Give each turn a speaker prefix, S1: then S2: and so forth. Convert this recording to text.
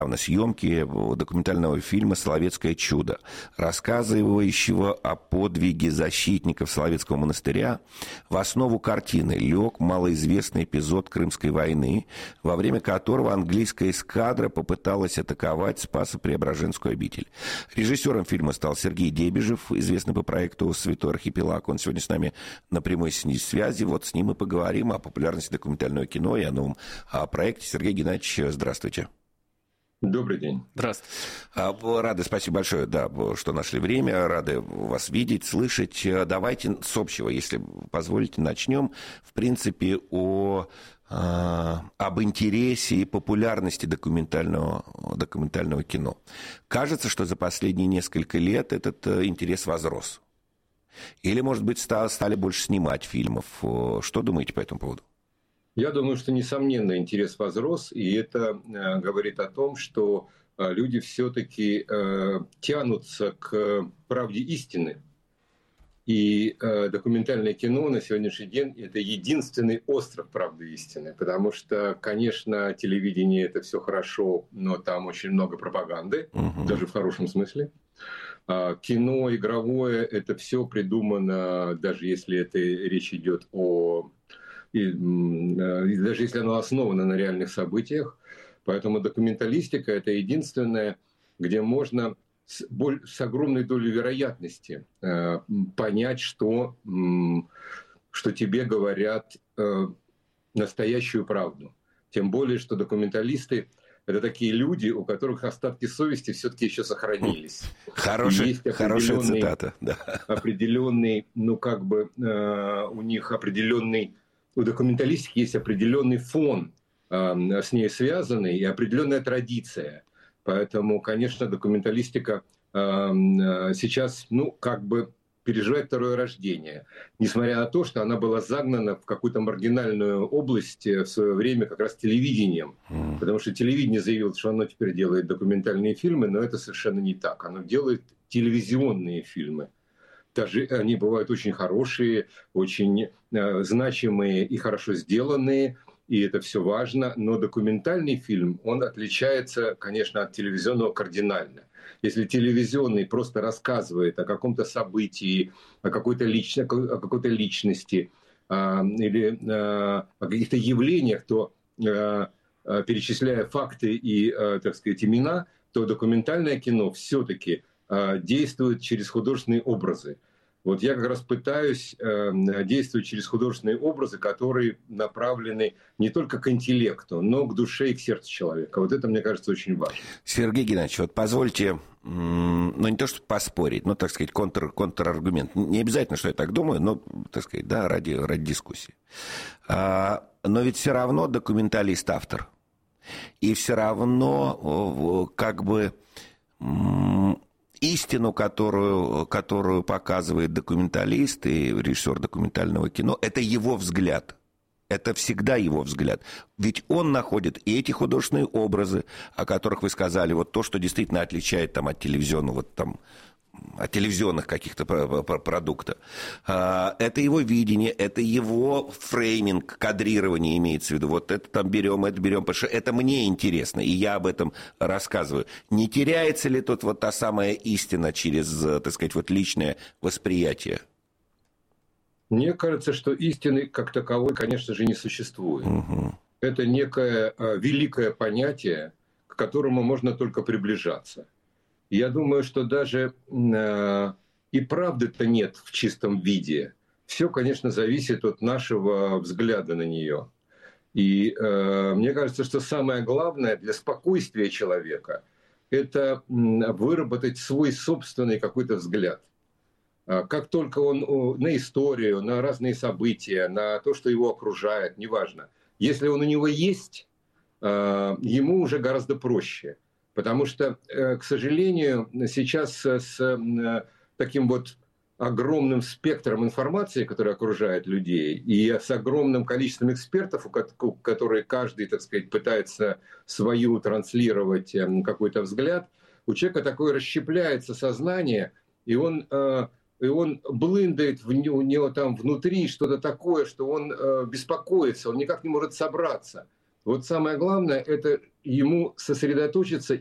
S1: съемки документального фильма «Соловецкое чудо», рассказывающего о подвиге защитников Соловецкого монастыря. В основу картины лег малоизвестный эпизод Крымской войны, во время которого английская эскадра попыталась атаковать Спасо-Преображенскую обитель. Режиссером фильма стал Сергей Дебежев, известный по проекту «Святой архипелаг». Он сегодня с нами на прямой связи. Вот с ним мы поговорим о популярности документального кино и о новом проекте. Сергей Геннадьевич, здравствуйте.
S2: Добрый день.
S3: Здравствуйте.
S1: Рады, спасибо большое, да, что нашли время, рады вас видеть, слышать. Давайте с общего, если позволите, начнем, в принципе, об интересе и популярности документального кино. Кажется, что за последние несколько лет этот интерес возрос. Или, может быть, стали больше снимать фильмов. Что думаете по этому поводу?
S2: Я думаю, что, несомненно, интерес возрос, и это говорит о том, что люди все-таки тянутся к правде истины. И документальное кино на сегодняшний день – это единственный остров правды истины, потому что, конечно, телевидение – это все хорошо, но там очень много пропаганды, даже в хорошем смысле. Кино игровое – это все придумано, даже если это речь идет даже если оно основано на реальных событиях. Поэтому документалистика – это единственное, где можно с огромной долей вероятности понять, что тебе говорят настоящую правду. Тем более, что документалисты – это такие люди, у которых остатки совести все-таки еще сохранились.
S1: Хорошая цитата. Да.
S2: Определенный, у них определенный... У документалистики есть определенный фон с ней связанный и определенная традиция. Поэтому, конечно, документалистика сейчас, переживает второе рождение. Несмотря на то, что она была загнана в какую-то маргинальную область в свое время как раз телевидением. Потому что телевидение заявило, что оно теперь делает документальные фильмы, но это совершенно не так. Оно делает телевизионные фильмы. Даже они бывают очень хорошие, очень значимые и хорошо сделанные, и это все важно. Но документальный фильм, он отличается, конечно, от телевизионного кардинально. Если телевизионный просто рассказывает о каком-то событии, о какой-то личности или о каких-то явлениях, то, перечисляя факты и, имена, то документальное кино все-таки действует через художественные образы. Вот я как раз пытаюсь действовать через художественные образы, которые направлены не только к интеллекту, но к душе и к сердцу человека. Вот это, мне кажется, очень важно.
S1: Сергей Геннадьевич, вот позвольте, не то чтобы поспорить, но, так сказать, контраргумент. Не обязательно, что я так думаю, но, так сказать, да, ради дискуссии. Но ведь все равно документалист автор. И все равно истину, которую показывает документалист и режиссер документального кино, это его взгляд. Это всегда его взгляд. Ведь он находит и эти художественные образы, о которых вы сказали, вот то, что действительно отличает от телевизионного, от телевизионных каких-то продуктов. Это его видение, это его фрейминг, кадрирование имеется в виду. Вот это берем, потому что это мне интересно, и я об этом рассказываю. Не теряется ли тут та самая истина через, так сказать, личное восприятие?
S2: Мне кажется, что истины как таковой, конечно же, не существует. Это некое великое понятие, к которому можно только приближаться. Я думаю, что даже и правды-то нет в чистом виде. Все, конечно, зависит от нашего взгляда на нее. И мне кажется, что самое главное для спокойствия человека – это выработать свой собственный какой-то взгляд. Как только он на историю, на разные события, на то, что его окружает, неважно. Если он у него есть, ему уже гораздо проще. Потому что, к сожалению, сейчас с таким огромным спектром информации, которая окружает людей, и с огромным количеством экспертов, у которых каждый, так сказать, пытается свою транслировать какой-то взгляд, у человека такое расщепляется сознание, и он блындает, у него там внутри что-то такое, что он беспокоится, он никак не может собраться. Вот самое главное – это ему сосредоточиться